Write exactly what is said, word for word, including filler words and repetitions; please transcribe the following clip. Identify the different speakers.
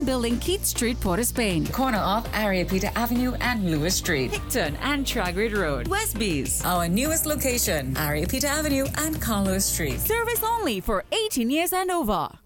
Speaker 1: Building Keith Street, Port of Spain.
Speaker 2: Corner of Ariapita Avenue and Lewis Street.
Speaker 1: Hickton and Tragrid Road. Westbees.
Speaker 2: Our newest location, Ariapita Avenue and Carlos Street.
Speaker 1: Service only for eighteen years and over.